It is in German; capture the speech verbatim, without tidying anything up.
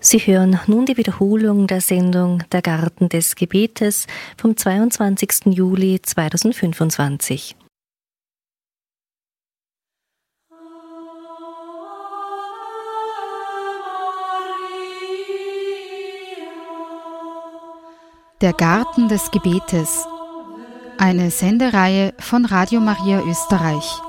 Sie hören nun die Wiederholung der Sendung Der Garten des Gebetes vom zweiundzwanzigsten Juli zweitausendfünfundzwanzig. Der Garten des Gebetes, eine Sendereihe von Radio Maria Österreich.